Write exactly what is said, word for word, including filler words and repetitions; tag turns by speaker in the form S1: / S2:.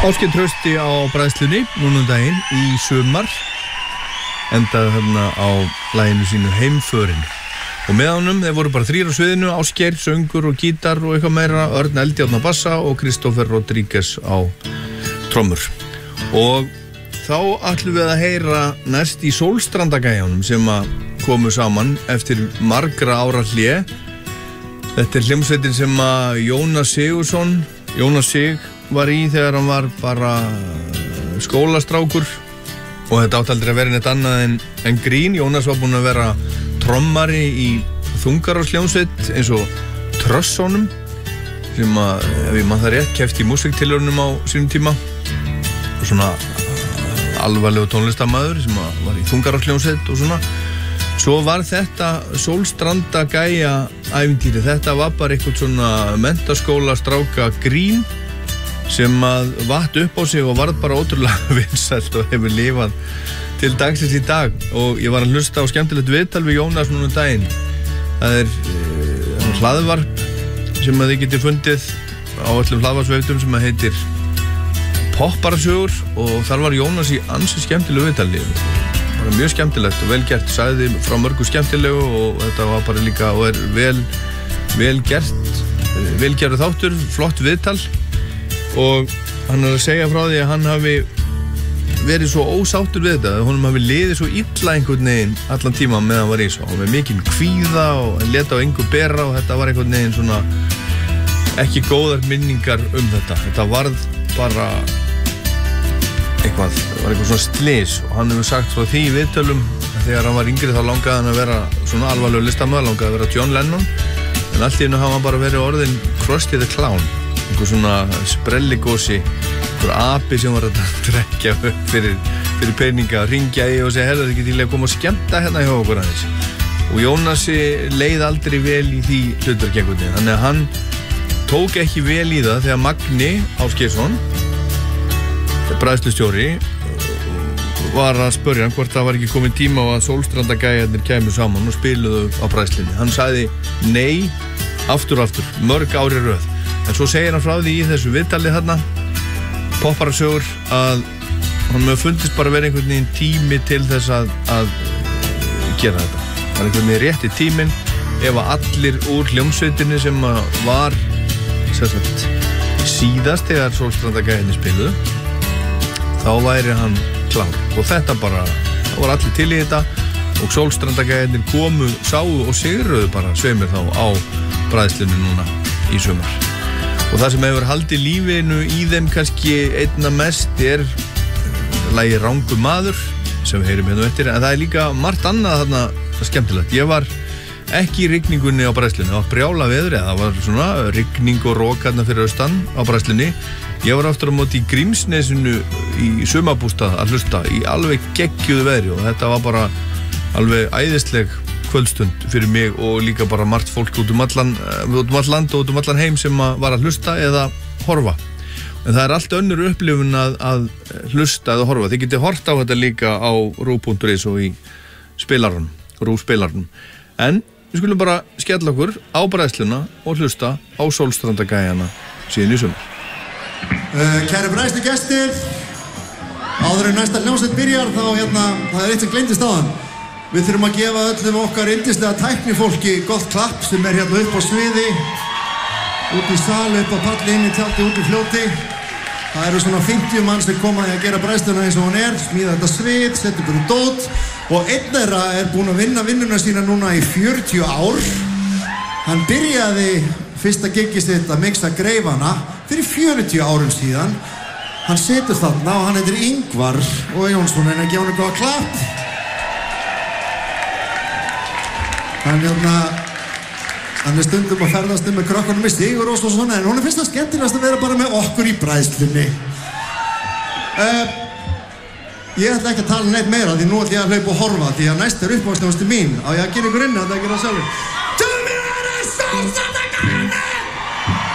S1: Ásgeir Trausti á bræðslunni núna um daginn í sumar endaði þarna á laginu sínu Heimförin og með honum, þeir voru bara þrír á sviðinu, Ásgeir, söngur og gítar og eitthvað meira, Örn Eldjárn á bassa og Kristófer Rodríguez á trommur og þá ætlum við að heyra næst í Sólstrandagæjanum sem að komu saman eftir margra ára hlé. Þetta er hljómsveitin sem að Jónas Sigurðsson Jónas Sig var í þegar hann var bara skólastrákur og þetta átti aldrei að vera neitt annað en, en grín. Jónas var búinn að vera trommari í þungarársljómsveit eins og Trössunum sem að, ef ég man það rétt, keppti í músiktilraunum á sínum tíma og svona alvarlegu tónlistarmaður sem að var í þungarársljómsveit og svona. Svo var þetta Sólstrandagæja ævintýri, þetta var bara eitthvað svona menntaskóla stráka grín sem að vatt upp á sig og varð bara ótrúlega vinsælt og hefur lifað til dagsins í dag og ég var að hlusta á skemmtilegt viðtal við Jónas núna um daginn. Það er uh, hlaðvarp sem að þið getið fundið á öllum hlaðvarpsveitum sem að heitir Popparasögur og þar var Jónas í ansi skemmtilegu viðtali. Bara mjög skemmtilegt og vel gert, sagði frá mörgu skemmtilegu og þetta var bara líka og er vel, vel gert, vel gerðu þáttur, flott viðtal og hann er að segja frá því að hann hafi verið svo ósáttur við þetta, að honum hafi liðið svo illa einhvern veginn allan tíma meðan hann var í svo og með mikinn kvíða og hann lét á engu bera og þetta var einhvern veginn svona ekki góðar minningar um þetta. Þetta varð bara eitthvað, það var eitthvað svona slys og hann hefur sagt frá því í viðtölum að þegar hann var yngri þá langaði hann að vera svona alvarlegur listamaður, langaði að vera John Lennon en allt í einu hafa hann bara verið orðin Krusty the Clown, einhver svona sprelligósi, einhver api sem var að drekja upp fyrir, fyrir peninga, ringja í og segja herra þið getið að koma og skemmta hérna hjá okkur aðeins og Jónasi leið aldrei vel í því hlutverkjengunni þannig að hann tók ekki vel í það þegar Magni Ásgeirsson bræðslustjóri var að spurja hann hvort það var ekki komið tíma á að Sólstrandagæjarnir kæmu saman og spiluðu á bræðslunni. Hann sagði nei aftur og aftur, mörg ári röð en svo segir hann frá því í þessu viðtali þarna Popparasögur að hann með fundist bara verið einhvern veginn tími til þess að, að gera þetta. Það var einhvern veginn rétti tíminn ef að allir úr hljómsveitinni sem var sagt, síðast þegar Sólstrandagæjarnir spiluðu þá væri hann klár og þetta bara, þá var allir til í þetta og Sólstrandagæjarnir komu, sáu og sigruðu bara sveimir þá á bræðslunni núna í sumar og það sem hefur haldið lífinu í þeim kannski einna mest er lagið Rangur maður sem við heyrum hérna eftir en það er líka margt annað þarna skemmtilegt. Ég var ekki í rigningunni á bræðslunni, það var brjála veður eða það var svona rigning og rok hérna fyrir austan á bræðslunni. Ég var aftur á móti í Grímsnesinu í sumarbústað að hlusta í alveg geggjuðu veðri og þetta var bara alveg æðisleg kvöldstund fyrir mig og líka bara margt fólk út um allan, út um allan land og út um allan heim sem var að hlusta eða horfa. En það er allt önnur upplifun að, að hlusta eða horfa. Þið getið hort á þetta líka á rúv punktur is og í spilarunum, rúv spilarunum. En við skulum bara skella okkur á bræðsluna og hlusta á Sólstrandagæjana síðan í sumar.
S2: Uh, kæri bræðslu gestir, áður en næsta hljómsveit byrjar þá hérna, það er eitt sem gleymdist áðan. Við þurfum að gefa öllum okkar yndislega tæknifólki gott klapp sem er hérna upp á sviði, út í sal, upp á palli, inn í tjaldi, út í fljóti. Það eru svona fimmtíu mann sem koma að gera bræðsluna eins og hún er, smíða þetta svið, setja upp um dót og einn þeirra er búinn að vinna vinnuna sína núna í fjörutíu ár. Hann byrjaði fyrsta gigið sitt að mixa greifana fyrir fjörutíu árum síðan. Hann situr þarna og hann heitir Ingvar og Jónsson en að gefa hann eitthvað klapp. Hann hérna, hann er stundum að ferðast um með krökkunum í Sigur og svona en hún er fyrst að skemmtilegast að vera bara með okkur í bræðslunni. Uh, ég ætla ekki að tala neitt meira því nú ætla ég að hlaupa og horfa því að næst er uppáhaldshljómsveitin mín. Á ég að gera ykkur inn að það gera sjálfur. Tell me what I saw.